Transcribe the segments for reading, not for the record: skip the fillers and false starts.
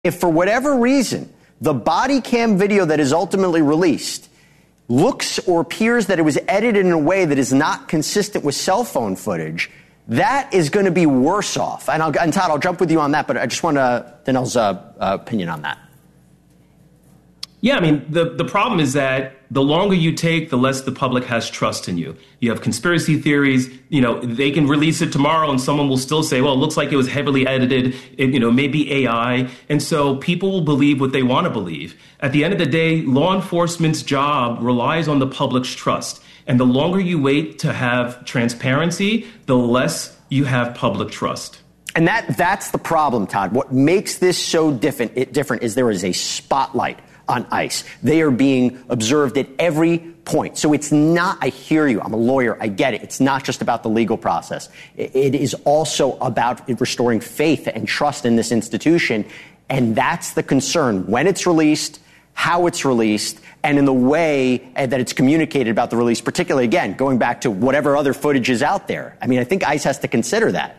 If for whatever reason, the body cam video that is ultimately released looks or appears that it was edited in a way that is not consistent with cell phone footage, that is going to be worse off. And Todd, I'll jump with you on that, but I just want Danel's opinion on that. Yeah, I mean, the problem is that the longer you take, the less the public has trust in you. You have conspiracy theories. They can release it tomorrow and someone will still say, well, it looks like it was heavily edited, maybe AI. And so people will believe what they want to believe. At the end of the day, law enforcement's job relies on the public's trust. And the longer you wait to have transparency, the less you have public trust. And that's the problem, Todd. What makes this so different is there is a spotlight on ICE. They are being observed at every point. So it's not, I hear you, I'm a lawyer, I get it. It's not just about the legal process. It is also about restoring faith and trust in this institution. And that's the concern. When it's released, how it's released, and in the way that it's communicated about the release, particularly, again, going back to whatever other footage is out there. I mean, I think ICE has to consider that.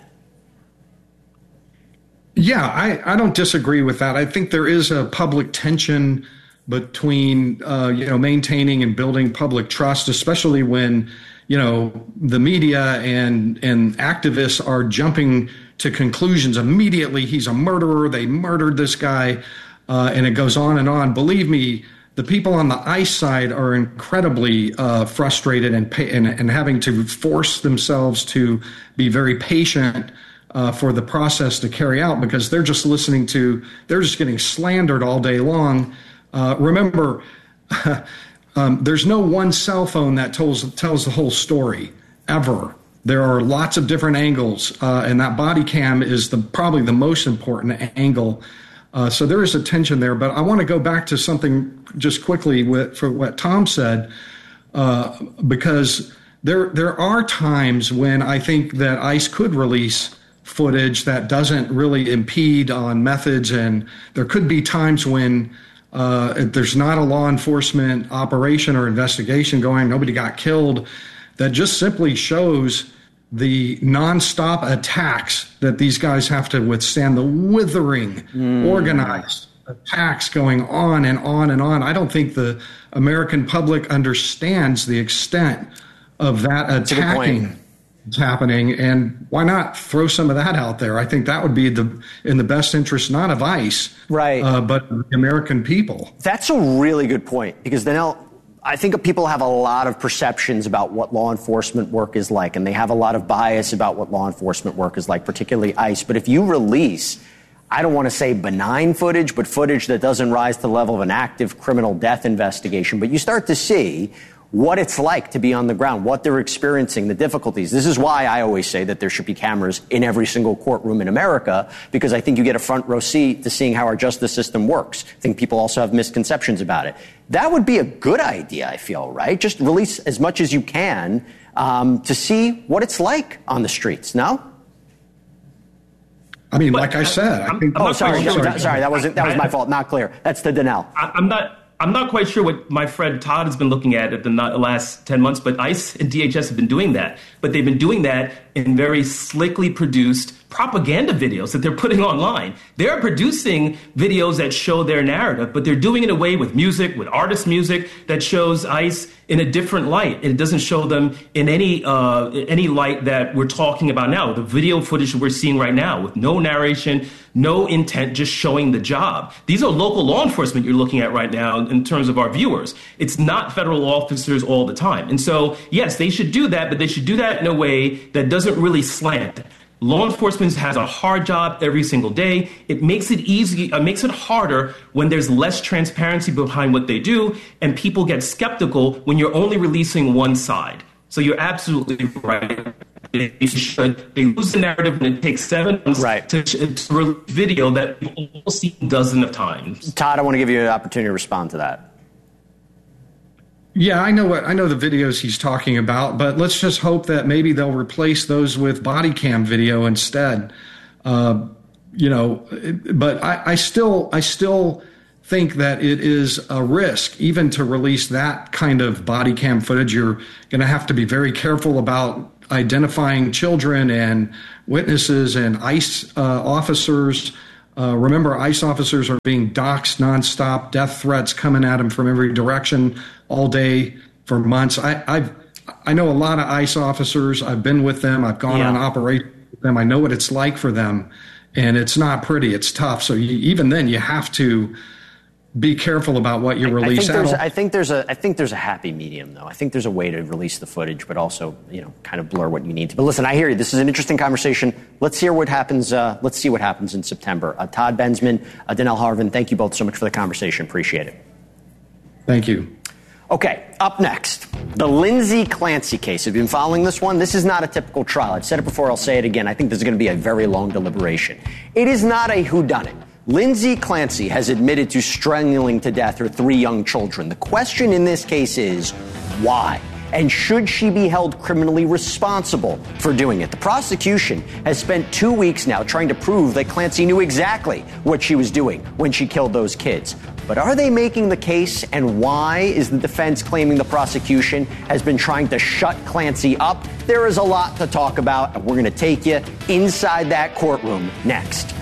Yeah, I don't disagree with that. I think there is a public tension between, maintaining and building public trust, especially when, the media and activists are jumping to conclusions immediately. He's a murderer. They murdered this guy. And it goes on and on. Believe me, the people on the ICE side are incredibly frustrated and having to force themselves to be very patient for the process to carry out, because they're just getting slandered all day long. Remember, there's no one cell phone that tells the whole story ever. There are lots of different angles, and that body cam is probably the most important angle. So there is a tension there. But I want to go back to something just quickly for what Tom said, because there are times when I think that ICE could release footage that doesn't really impede on methods, and there could be times when there's not a law enforcement operation or investigation going, nobody got killed, that just simply shows the nonstop attacks that these guys have to withstand, the withering, organized attacks going on and on and on. I don't think the American public understands the extent of that attacking that's happening, and why not throw some of that out there? I think that would be in the best interest, not of ICE, right, but the American people. That's a really good point, because Danel, I think people have a lot of perceptions about what law enforcement work is like, and they have a lot of bias about what law enforcement work is like, particularly ICE. But if you release, I don't want to say benign footage, but footage that doesn't rise to the level of an active criminal death investigation, but you start to see what it's like to be on the ground, what they're experiencing, the difficulties. This is why I always say that there should be cameras in every single courtroom in America, because I think you get a front row seat to seeing how our justice system works. I think people also have misconceptions about it. That would be a good idea, I feel, right? Just release as much as you can to see what it's like on the streets, no? I mean, like I said, I think... Sorry, that was my fault, not clear. That's the Danel. I'm not quite sure what my friend Todd has been looking at the last 10 months, but ICE and DHS have been doing that. But they've been doing that in very slickly produced propaganda videos that they're putting online. They're producing videos that show their narrative, but they're doing it in a way with music, with artist music, that shows ICE in a different light. It doesn't show them in any light that we're talking about now. The video footage we're seeing right now with no narration, no intent, just showing the job. These are local law enforcement you're looking at right now in terms of our viewers. It's not federal officers all the time. And so, yes, they should do that, but they should do that in a way that doesn't really slant. Law enforcement has a hard job every single day. It makes it makes it harder when there's less transparency behind what they do, and people get skeptical when you're only releasing one side. So you're absolutely right. They lose the narrative, and it takes 7 months to release video that people will see dozens of times. Todd, I want to give you an opportunity to respond to that. Yeah, I know the videos he's talking about, but let's just hope that maybe they'll replace those with body cam video instead. But I still think that it is a risk even to release that kind of body cam footage. You're going to have to be very careful about identifying children and witnesses and ICE officers. Remember, ICE officers are being doxxed nonstop, death threats coming at them from every direction all day for months. I know a lot of ICE officers. I've been with them. I've gone on operations with them. I know what it's like for them, and it's not pretty. It's tough. So even then, you have to be careful about what you release. I think there's a happy medium, though. I think there's a way to release the footage, but also, kind of blur what you need to. But listen, I hear you. This is an interesting conversation. Let's hear what happens. Let's see what happens in September. Todd Bensman, Danelle Harvin, thank you both so much for the conversation. Appreciate it. Thank you. Okay, up next, the Lindsay Clancy case. Have you been following this one? This is not a typical trial. I've said it before. I'll say it again. I think this is going to be a very long deliberation. It is not a whodunit. Lindsay Clancy has admitted to strangling to death her 3 young children. The question in this case is, why? And should she be held criminally responsible for doing it? The prosecution has spent 2 weeks now trying to prove that Clancy knew exactly what she was doing when she killed those kids. But are they making the case, and why is the defense claiming the prosecution has been trying to shut Clancy up? There is a lot to talk about, and we're going to take you inside that courtroom next.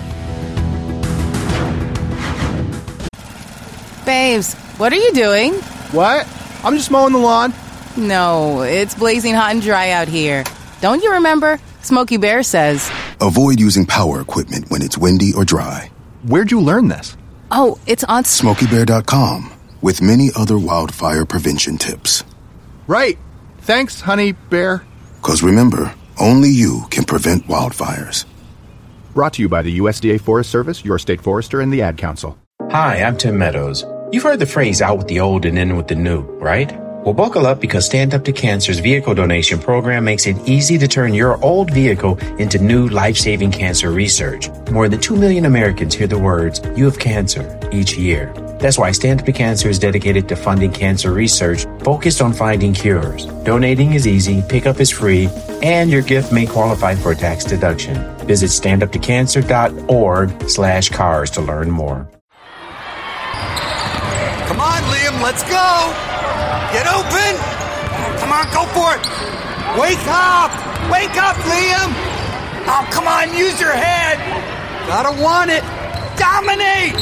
Babes, what are you doing? What? I'm just mowing the lawn. No, it's blazing hot and dry out here. Don't you remember? Smokey Bear says, avoid using power equipment when it's windy or dry. Where'd you learn this? Oh, it's on SmokeyBear.com with many other wildfire prevention tips. Right. Thanks, honey bear. 'Cause remember, only you can prevent wildfires. Brought to you by the USDA Forest Service, your state forester, and the Ad Council. Hi, I'm Tim Meadows. You've heard the phrase out with the old and in with the new, right? Well, buckle up because Stand Up to Cancer's vehicle donation program makes it easy to turn your old vehicle into new life-saving cancer research. More than 2 million Americans hear the words, "You have cancer," each year. That's why Stand Up to Cancer is dedicated to funding cancer research focused on finding cures. Donating is easy, pickup is free, and your gift may qualify for a tax deduction. Visit standuptocancer.org/cars to learn more. Come on, Liam, let's go! Get open! Come on, go for it! Wake up! Wake up, Liam! Oh, come on, use your head! Gotta want it! Dominate!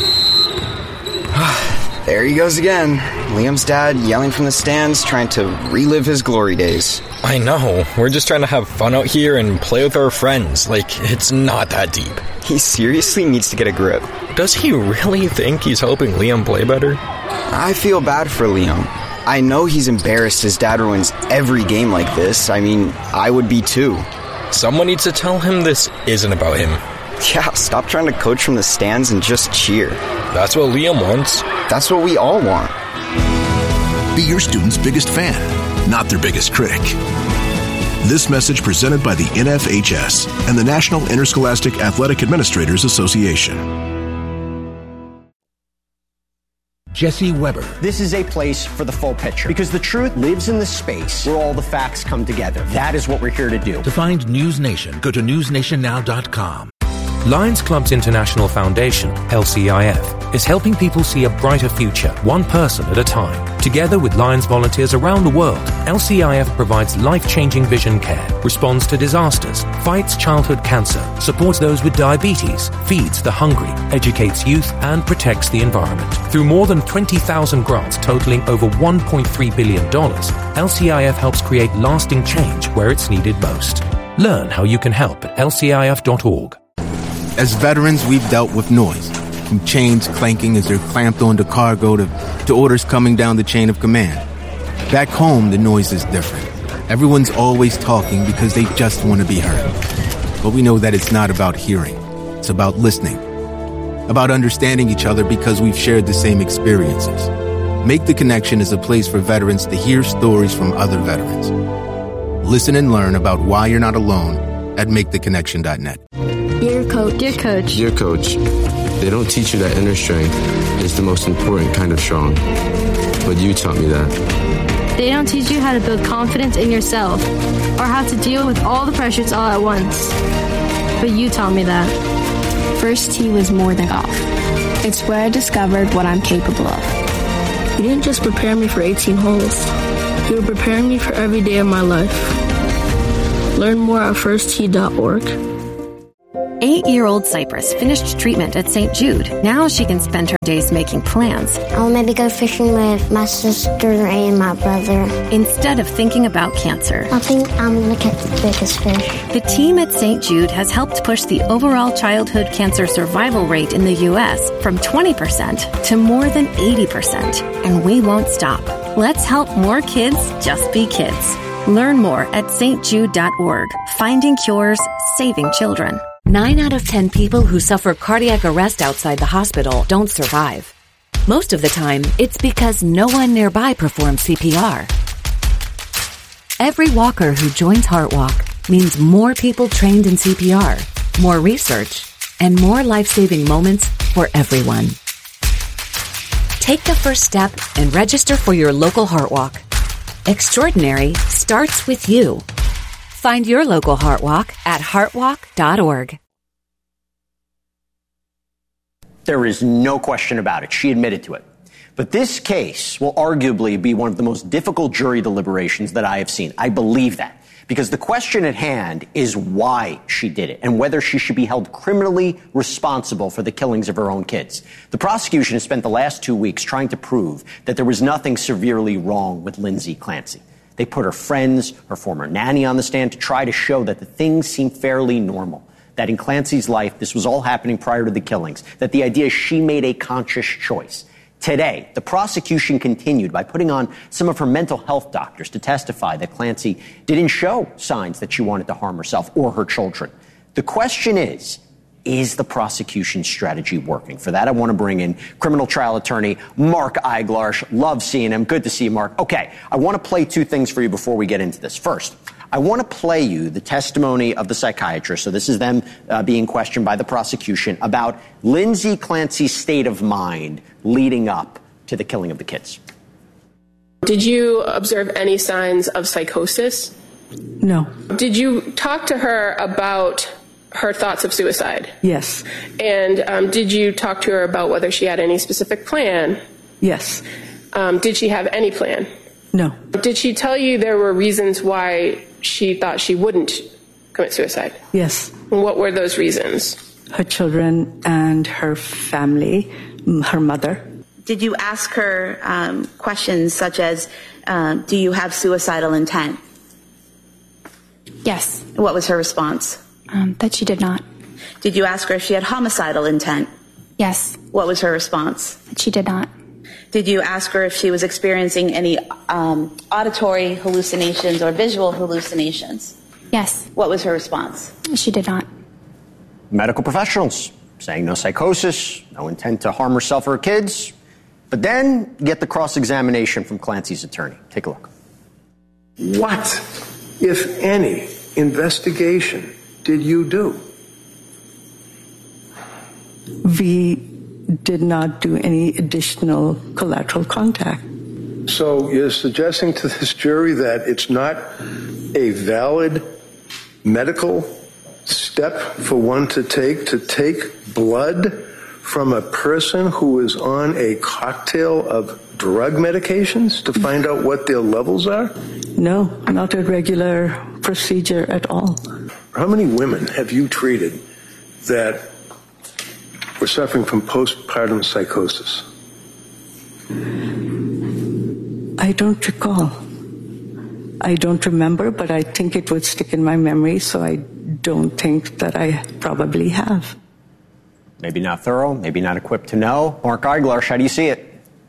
There he goes again. Liam's dad yelling from the stands, trying to relive his glory days. I know. We're just trying to have fun out here and play with our friends. It's not that deep. He seriously needs to get a grip. Does he really think he's helping Liam play better? I feel bad for Liam. I know he's embarrassed his dad ruins every game like this. I mean, I would be too. Someone needs to tell him this isn't about him. Yeah, stop trying to coach from the stands and just cheer. That's what Liam wants. That's what we all want. Be your student's biggest fan, not their biggest critic. This message presented by the NFHS and the National Interscholastic Athletic Administrators Association. Jesse Weber. This is a place for the full picture because the truth lives in the space where all the facts come together. That is what we're here to do. To find News Nation, go to newsnationnow.com. Lions Clubs International Foundation, LCIF, is helping people see a brighter future, one person at a time. Together with Lions volunteers around the world, LCIF provides life-changing vision care, responds to disasters, fights childhood cancer, supports those with diabetes, feeds the hungry, educates youth, and protects the environment. Through more than 20,000 grants totaling over $1.3 billion, LCIF helps create lasting change where it's needed most. Learn how you can help at lcif.org. As veterans, we've dealt with noise, from chains clanking as they're clamped onto cargo to orders coming down the chain of command. Back home, the noise is different. Everyone's always talking because they just want to be heard. But we know that it's not about hearing. It's about listening. About understanding each other because we've shared the same experiences. Make the Connection is a place for veterans to hear stories from other veterans. Listen and learn about why you're not alone at maketheconnection.net. Dear Coach. Dear Coach. Dear Coach, they don't teach you that inner strength is the most important kind of strong. But you taught me that. They don't teach you how to build confidence in yourself or how to deal with all the pressures all at once. But you taught me that. First tee was more than golf. It's where I discovered what I'm capable of. You didn't just prepare me for 18 holes. You were preparing me for every day of my life. Learn more at firsttee.org. 8-year-old Cypress finished treatment at St. Jude. Now she can spend her days making plans. I'll maybe go fishing with my sister and my brother. Instead of thinking about cancer. I think I'm going to catch the biggest fish. The team at St. Jude has helped push the overall childhood cancer survival rate in the U.S. from 20% to more than 80%. And we won't stop. Let's help more kids just be kids. Learn more at stjude.org. Finding cures, saving children. 9 out of 10 people who suffer cardiac arrest outside the hospital don't survive. Most of the time, it's because no one nearby performs CPR. Every walker who joins HeartWalk means more people trained in CPR, more research, and more life-saving moments for everyone. Take the first step and register for your local HeartWalk. Extraordinary starts with you. Find your local HeartWalk at heartwalk.org. There is no question about it. She admitted to it. But this case will arguably be one of the most difficult jury deliberations that I have seen. I believe that. Because the question at hand is why she did it and whether she should be held criminally responsible for the killings of her own kids. The prosecution has spent the last 2 weeks trying to prove that there was nothing severely wrong with Lindsay Clancy. They put her friends, her former nanny on the stand to try to show that the things seem fairly normal, that in Clancy's life this was all happening prior to the killings, that the idea is she made a conscious choice. Today, the prosecution continued by putting on some of her mental health doctors to testify that Clancy didn't show signs that she wanted to harm herself or her children. The question is the prosecution's strategy working? For that, I want to bring in criminal trial attorney Mark Eiglarsh. Love seeing him. Good to see you, Mark. Okay, I want to play two things for you before we get into this. First, I want to play you the testimony of the psychiatrist. So this is them being questioned by the prosecution about Lindsay Clancy's state of mind leading up to the killing of the kids. Did you observe any signs of psychosis? No. Did you talk to her about her thoughts of suicide? Yes. And did you talk to her about whether she had any specific plan? Yes. Did she have any plan? No. Did she tell you there were reasons why she thought she wouldn't commit suicide? Yes. And what were those reasons? Her children and her family, her mother. Did you ask her questions such as, do you have suicidal intent? Yes. What was her response? That she did not. Did you ask her if she had homicidal intent? Yes. What was her response? That she did not. Did you ask her if she was experiencing any auditory hallucinations or visual hallucinations? Yes. What was her response? She did not. Medical professionals saying no psychosis, no intent to harm herself or her kids. But then get the cross-examination from Clancy's attorney. Take a look. What, if any, investigation did you do? We did not do any additional collateral contact. So you're suggesting to this jury that it's not a valid medical step for one to take blood from a person who is on a cocktail of drug medications to find out what their levels are? No, not a regular procedure at all. How many women have you treated that were suffering from postpartum psychosis? I don't recall. I don't remember, but I think it would stick in my memory, so I don't think that I probably have. Maybe not thorough, maybe not equipped to know. Mark Eiglarsh, how do you see it?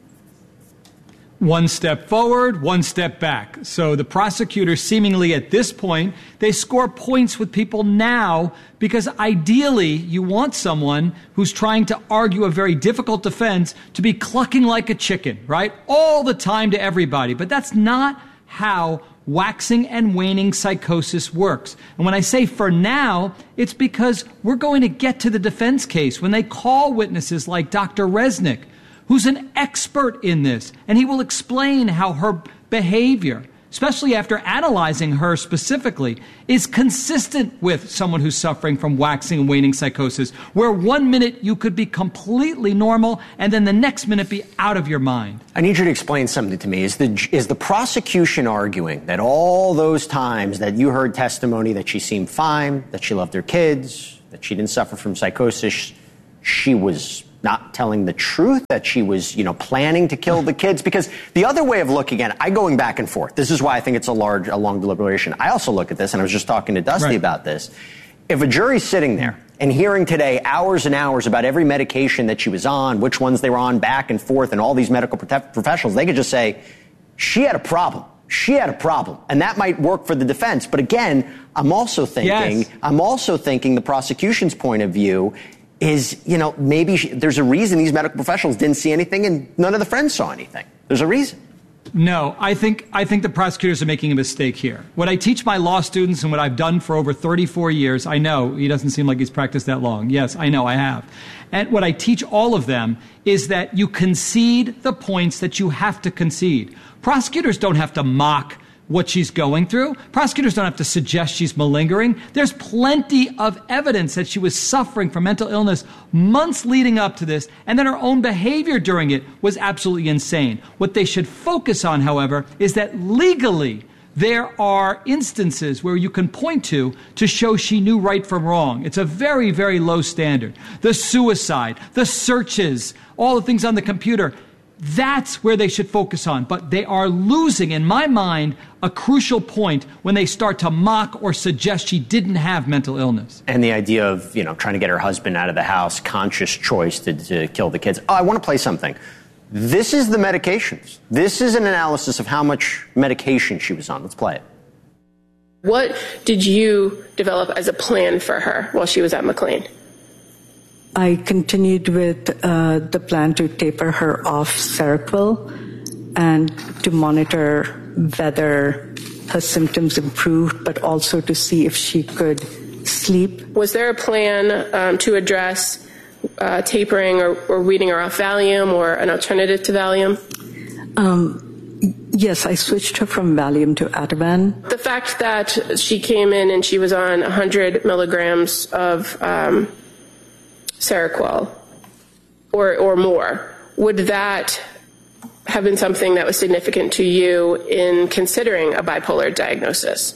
One step forward, one step back. So the prosecutor seemingly at this point, they score points with people now because ideally you want someone who's trying to argue a very difficult defense to be clucking like a chicken, right? All the time to everybody. But that's not how waxing and waning psychosis works. And when I say for now, it's because we're going to get to the defense case when they call witnesses like Dr. Resnick, who's an expert in this, and he will explain how her behavior, especially after analyzing her specifically, is consistent with someone who's suffering from waxing and waning psychosis, where 1 minute you could be completely normal and then the next minute be out of your mind. I need you to explain something to me. Is the prosecution arguing that all those times that you heard testimony that she seemed fine, that she loved her kids, that she didn't suffer from psychosis, she was not telling the truth, that she was, planning to kill the kids. Because the other way of looking at it, I'm going back and forth. This is why I think it's a long deliberation. I also look at this, and I was just talking to Dusty about this. If a jury's sitting there and hearing today hours and hours about every medication that she was on, which ones they were on, back and forth, and all these medical professionals, they could just say, she had a problem. She had a problem. And that might work for the defense. But again, I'm also thinking the prosecution's point of view is, maybe there's a reason these medical professionals didn't see anything and none of the friends saw anything. There's a reason. No, I think the prosecutors are making a mistake here. What I teach my law students and what I've done for over 34 years, I know he doesn't seem like he's practiced that long. Yes, I know I have. And what I teach all of them is that you concede the points that you have to concede. Prosecutors don't have to mock what she's going through. Prosecutors don't have to suggest she's malingering. There's plenty of evidence that she was suffering from mental illness months leading up to this, and then her own behavior during it was absolutely insane. What they should focus on, however, is that legally there are instances where you can point to show she knew right from wrong. It's a very, very low standard. The suicide, the searches, all the things on the computer, that's where they should focus on. But they are losing, in my mind, a crucial point when they start to mock or suggest she didn't have mental illness. And the idea of, trying to get her husband out of the house, conscious choice to kill the kids. Oh, I want to play something. This is the medications. This is an analysis of how much medication she was on. Let's play it. What did you develop as a plan for her while she was at McLean? I continued with the plan to taper her off Seroquel and to monitor whether her symptoms improved, but also to see if she could sleep. Was there a plan to address tapering or weaning her off Valium or an alternative to Valium? Yes, I switched her from Valium to Ativan. The fact that she came in and she was on 100 milligrams of Seroquel or more, would that have been something that was significant to you in considering a bipolar diagnosis?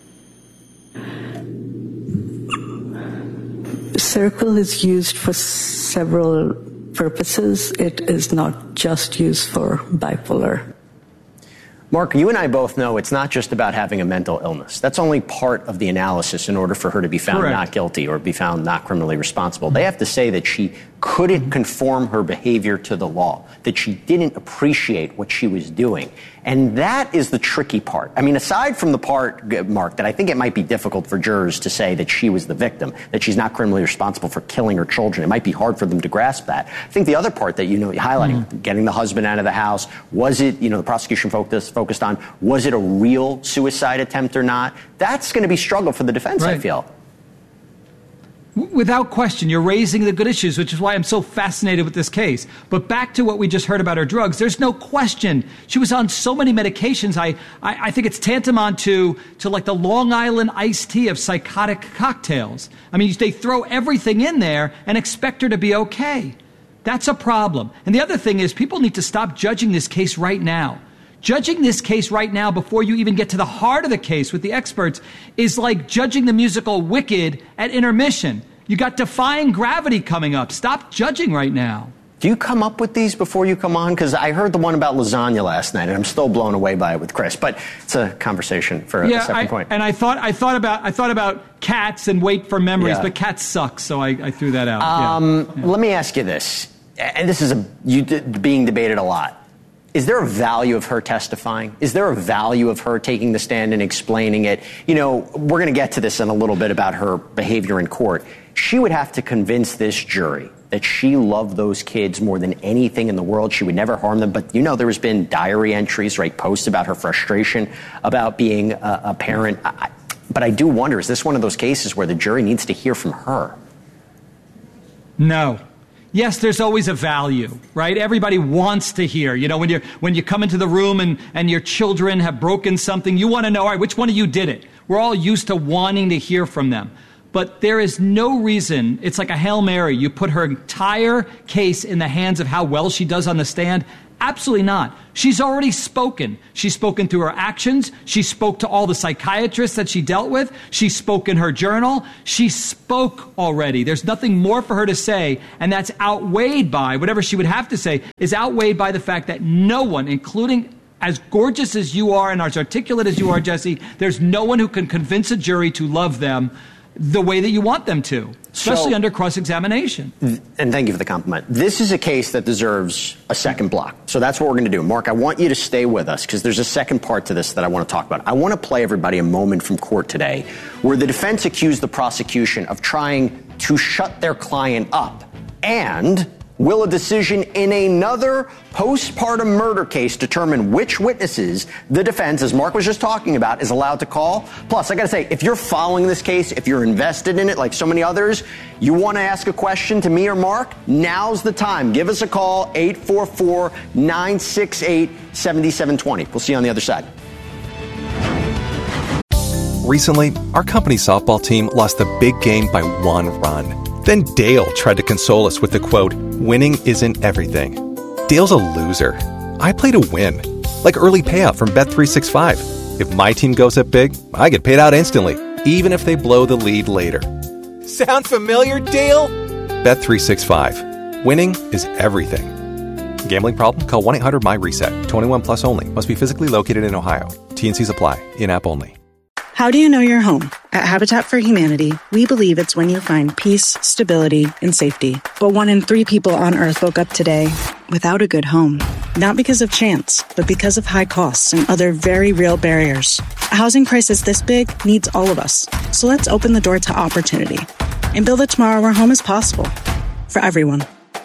Seroquel is used for several purposes. It is not just used for bipolar. Mark, you and I both know it's not just about having a mental illness. That's only part of the analysis in order for her to be found not guilty or be found not criminally responsible. They have to say that she couldn't conform her behavior to the law, that she didn't appreciate what she was doing. And that is the tricky part. I mean, aside from the part, Mark, that I think it might be difficult for jurors to say that she was the victim, that she's not criminally responsible for killing her children. It might be hard for them to grasp that. I think the other part that you're highlighting, getting the husband out of the house, was it, the prosecution focused on, was it a real suicide attempt or not? That's going to be struggle for the defense, I feel. Without question, you're raising the good issues, which is why I'm so fascinated with this case. But back to what we just heard about her drugs, there's no question. She was on so many medications. I think it's tantamount to like the Long Island iced tea of psychotic cocktails. I mean, they throw everything in there and expect her to be okay. That's a problem. And the other thing is people need to stop judging this case right now. Judging this case right now before you even get to the heart of the case with the experts is like judging the musical Wicked at intermission. You got Defying Gravity coming up. Stop judging right now. Do you come up with these before you come on? Because I heard the one about lasagna last night, and I'm still blown away by it with Chris. But it's a conversation for a second point. And I thought about Cats and Wait for Memories, but Cats suck, so I threw that out. Let me ask you this, and this is being debated a lot. Is there a value of her testifying? Is there a value of her taking the stand and explaining it? We're going to get to this in a little bit about her behavior in court. She would have to convince this jury that she loved those kids more than anything in the world. She would never harm them. But, there has been diary entries, posts about her frustration about being a parent. But I do wonder, is this one of those cases where the jury needs to hear from her? No. Yes, there's always a value, right? Everybody wants to hear. When you come into the room and your children have broken something, you want to know, all right, which one of you did it? We're all used to wanting to hear from them. but there is no reason. It's like a Hail Mary. You put her entire case in the hands of how well she does on the stand. Absolutely not. She's already spoken. She's spoken through her actions. She spoke to all the psychiatrists that she dealt with. She spoke in her journal. She spoke already. There's nothing more for her to say, and that's outweighed by, whatever she would have to say, is outweighed by the fact that no one, including as gorgeous as you are and as articulate as you are, Jesse, there's no one who can convince a jury to love them the way that you want them to, especially under cross-examination. And thank you for the compliment. This is a case that deserves a second block. So that's what we're going to do. Mark, I want you to stay with us because there's a second part to this that I want to talk about. I want to play everybody a moment from court today where the defense accused the prosecution of trying to shut their client up. And will a decision in another postpartum murder case determine which witnesses the defense, as Mark was just talking about, is allowed to call? Plus, I got to say, if you're following this case, if you're invested in it like so many others, you want to ask a question to me or Mark, now's the time. Give us a call, 844-968-7720. We'll see you on the other side. Recently, our company softball team lost the big game by 1 run. Then Dale tried to console us with the quote, "Winning isn't everything." Dale's a loser. I play to win. Like early payout from Bet365. If my team goes up big, I get paid out instantly, even if they blow the lead later. Sound familiar, Dale? Bet365. Winning is everything. Gambling problem? Call 1-800-MY-RESET. 21 plus only. Must be physically located in Ohio. T&Cs apply. In-app only. How do you know you're home? At Habitat for Humanity, we believe it's when you find peace, stability, and safety. But 1 in 3 people on Earth woke up today without a good home. Not because of chance, but because of high costs and other very real barriers. A housing crisis this big needs all of us. So let's open the door to opportunity and build a tomorrow where home is possible for everyone.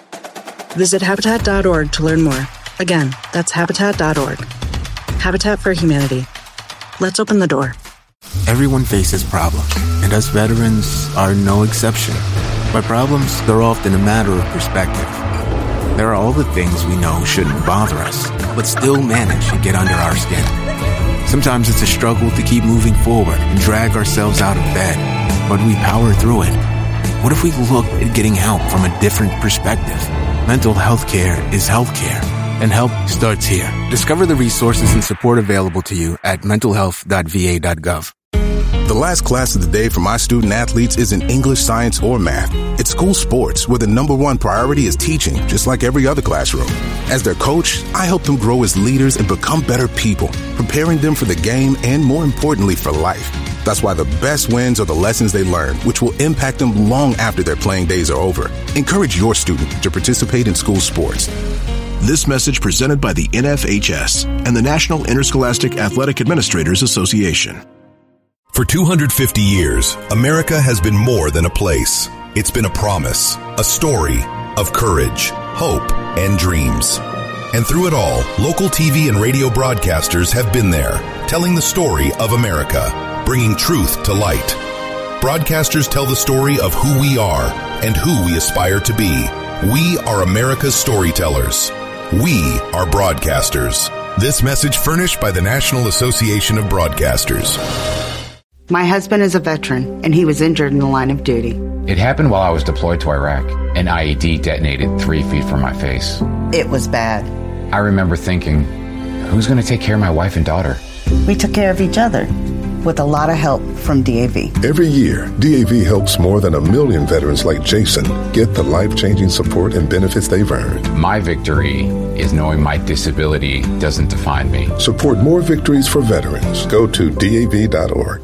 Visit Habitat.org to learn more. Again, that's Habitat.org. Habitat for Humanity. Let's open the door. Everyone faces problems, and us veterans are no exception. By problems, they're often a matter of perspective. There are all the things we know shouldn't bother us, but still manage to get under our skin. Sometimes it's a struggle to keep moving forward and drag ourselves out of bed, but we power through it. What if we looked at getting help from a different perspective? Mental health care is healthcare, and help starts here. Discover the resources and support available to you at mentalhealth.va.gov. The last class of the day for my student athletes isn't English, science, or math. It's school sports, where the number one priority is teaching, just like every other classroom. As their coach, I help them grow as leaders and become better people, preparing them for the game and, more importantly, for life. That's why the best wins are the lessons they learn, which will impact them long after their playing days are over. Encourage your student to participate in school sports. This message presented by the NFHS and the National Interscholastic Athletic Administrators Association. For 250 years, America has been more than a place. It's been a promise, a story of courage, hope, and dreams. And through it all, local TV and radio broadcasters have been there, telling the story of America, bringing truth to light. Broadcasters tell the story of who we are and who we aspire to be. We are America's storytellers. We are broadcasters. This message furnished by the National Association of Broadcasters. My husband is a veteran, and he was injured in the line of duty. It happened while I was deployed to Iraq. An IED detonated 3 feet from my face. It was bad. I remember thinking, who's going to take care of my wife and daughter? We took care of each other, with a lot of help from DAV. Every year, DAV helps more than 1 million veterans like Jason get the life-changing support and benefits they've earned. My victory is knowing my disability doesn't define me. Support more victories for veterans. Go to DAV.org.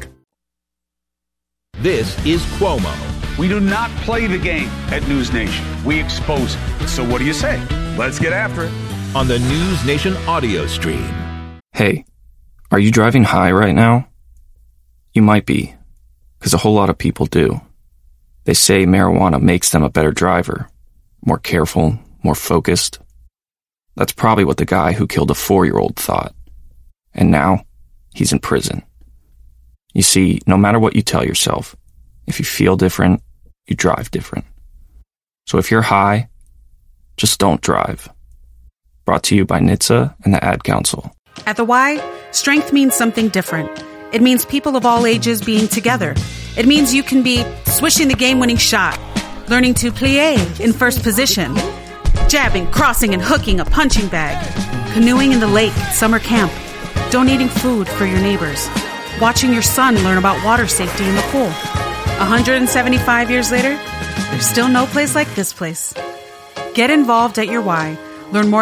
This is Cuomo. We do not play the game at News Nation. We expose it. So what do you say? Let's get after it. On the News Nation audio stream. Hey, are you driving high right now? You might be, because a whole lot of people do. They say marijuana makes them a better driver, more careful, more focused. That's probably what the guy who killed a 4-year-old thought. And now, he's in prison. You see, no matter what you tell yourself, if you feel different, you drive different. So if you're high, just don't drive. Brought to you by NHTSA and the Ad Council. At the Y, strength means something different. It means people of all ages being together. It means you can be swishing the game-winning shot, learning to plie in first position, jabbing, crossing, and hooking a punching bag, canoeing in the lake at summer camp, donating food for your neighbors, watching your son learn about water safety in the pool. 175 years later, there's still no place like this place. Get involved at your Y. Learn more